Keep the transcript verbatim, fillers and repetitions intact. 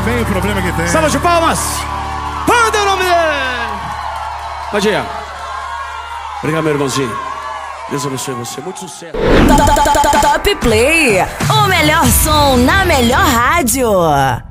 bem o problema que tem. Salva de palmas. Manda o nome dele. Pode ir. Obrigado, meu irmãozinho. Deus abençoe você. Muito sucesso. Top Play, o melhor som na melhor rádio.